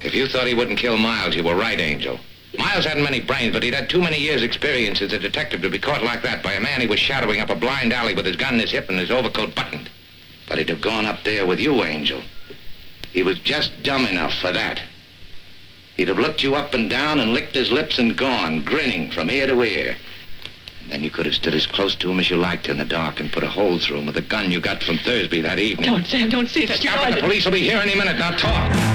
If you thought he wouldn't kill Miles, you were right, Angel. Miles hadn't many brains, but he'd had too many years' experience as a detective to be caught like that by a man he was shadowing up a blind alley with his gun in his hip and his overcoat buttoned. But he'd have gone up there with you, Angel. He was just dumb enough for that. He'd have looked you up and down and licked his lips and gone, grinning from ear to ear. And then you could have stood as close to him as you liked in the dark and put a hole through him with the gun you got from Thursby that evening. Don't, Sam, don't say that. Stop it. The police will be here any minute. Now talk.